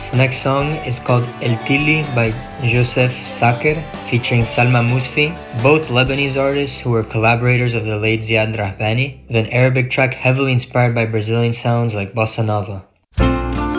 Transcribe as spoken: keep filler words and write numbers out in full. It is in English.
This next song is called El Tili by Joseph Saker featuring Salma Mousfi, both Lebanese artists who were collaborators of the late Ziad Rahbani, with an Arabic track heavily inspired by Brazilian sounds like bossa nova.